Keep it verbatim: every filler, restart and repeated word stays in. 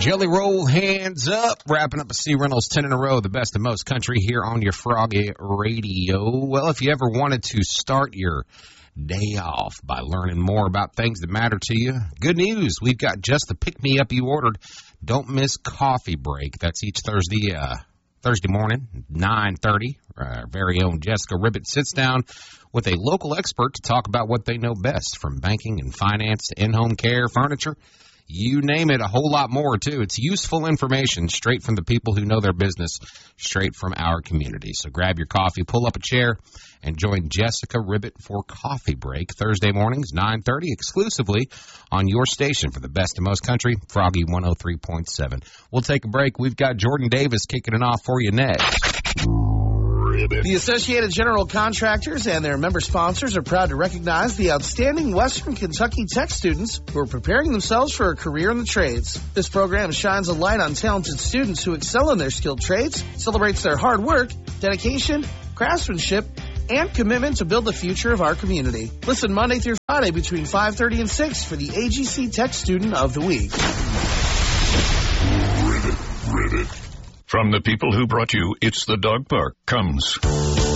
Jelly roll, hands up. Wrapping up a C Reynolds ten in a row, the best of most country here on your Froggy Radio. Well, if you ever wanted to start your day off by learning more about things that matter to you, good news. We've got just the pick-me-up you ordered. Don't miss Coffee Break. That's each Thursday uh, Thursday morning, nine thirty. Our very own Jessica Ribbett sits down with a local expert to talk about what they know best, from banking and finance to in-home care, furniture, you name it, a whole lot more, too. It's useful information straight from the people who know their business, straight from our community. So grab your coffee, pull up a chair, and join Jessica Ribbett for Coffee Break, Thursday mornings, nine thirty, exclusively on your station for the best of most country, Froggy one oh three point seven. We'll take a break. We've got Jordan Davis kicking it off for you next. The Associated General Contractors and their member sponsors are proud to recognize the outstanding Western Kentucky Tech students who are preparing themselves for a career in the trades. This program shines a light on talented students who excel in their skilled trades, celebrates their hard work, dedication, craftsmanship, and commitment to build the future of our community. Listen Monday through Friday between five thirty and six for the A G C Tech Student of the Week. Ribbit, ribbit. From the people who brought you It's the Dog Park comes